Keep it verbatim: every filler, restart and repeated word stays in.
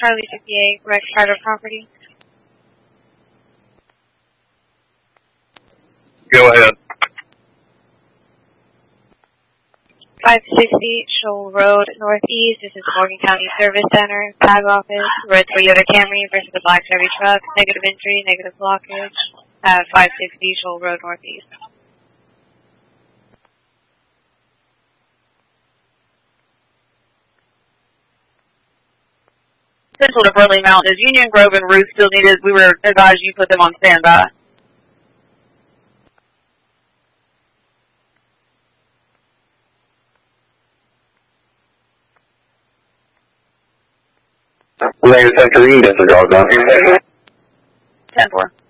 Charlie fifty-eight, Rex Carter property. Go ahead. five sixty Shoal Road, Northeast. This is Morgan County Service Center, tag office. Red Toyota Camry versus the black Chevy truck. Negative entry, negative blockage. Uh, five sixty Shoal Road, Northeast. Central to Burley Mountain. Is Union Grove and Ruth still needed? We were advised you put them on standby. Later, Central, you can disregard that. ten four.